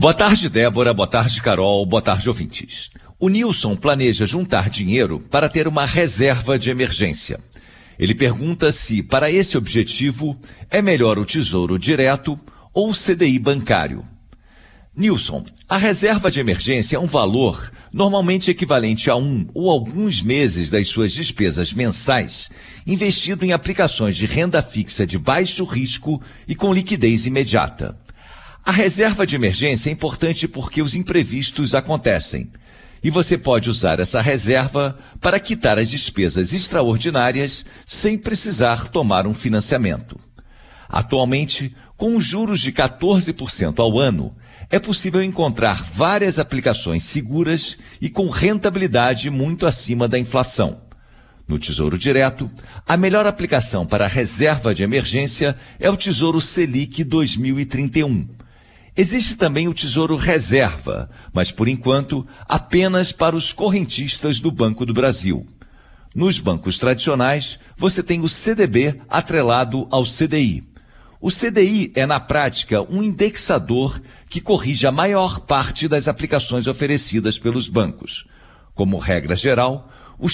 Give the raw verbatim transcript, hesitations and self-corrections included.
Boa tarde, Débora. Boa tarde, Carol. Boa tarde, ouvintes. O Nilson planeja juntar dinheiro para ter uma reserva de emergência. Ele pergunta se, para esse objetivo, é melhor o Tesouro Direto ou o C D I bancário. Nilson, a reserva de emergência é um valor normalmente equivalente a um ou alguns meses das suas despesas mensais, investido em aplicações de renda fixa de baixo risco e com liquidez imediata. A reserva de emergência é importante porque os imprevistos acontecem. E você pode usar essa reserva para quitar as despesas extraordinárias sem precisar tomar um financiamento. Atualmente, com os juros de quatorze por cento ao ano, é possível encontrar várias aplicações seguras e com rentabilidade muito acima da inflação. No Tesouro Direto, a melhor aplicação para a reserva de emergência é o Tesouro Selic dois mil e trinta e um. Existe também o Tesouro Reserva, mas por enquanto apenas para os correntistas do Banco do Brasil. Nos bancos tradicionais, você tem o C D B atrelado ao C D I. O C D I é, na prática, um indexador que corrige a maior parte das aplicações oferecidas pelos bancos. Como regra geral,